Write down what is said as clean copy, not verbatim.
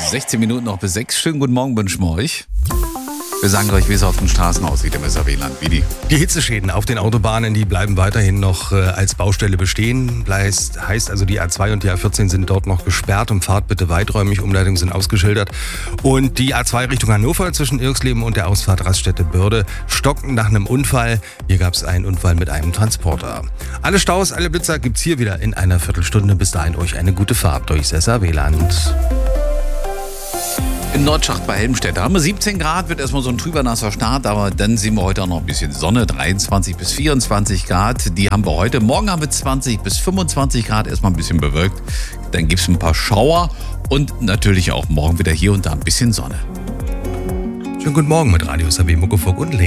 16 Minuten noch bis 6. Schönen guten Morgen wünschen wir euch. Wir sagen euch, wie es auf den Straßen aussieht im SAW-Land. Die Hitzeschäden auf den Autobahnen, die bleiben weiterhin noch als Baustelle bestehen. Heißt also, die A2 und die A14 sind dort noch gesperrt und fahrt bitte weiträumig. Umleitungen sind ausgeschildert. Und die A2 Richtung Hannover zwischen Irxleben und der Ausfahrt Raststätte Börde stocken nach einem Unfall. Hier gab es einen Unfall mit einem Transporter. Alle Staus, alle Blitzer gibt's hier wieder in einer Viertelstunde. Bis dahin euch eine gute Fahrt durchs SAW-Land. In Nordschacht bei Helmstedt haben wir 17 Grad, wird erstmal so ein trüber nasser Start, aber dann sehen wir heute auch noch ein bisschen Sonne, 23 bis 24 Grad, die haben wir heute. Morgen haben wir 20 bis 25 Grad, erstmal ein bisschen bewölkt, dann gibt es ein paar Schauer und natürlich auch morgen wieder hier und da ein bisschen Sonne. Schönen guten Morgen mit Radio SAW Muckefuck und Lena.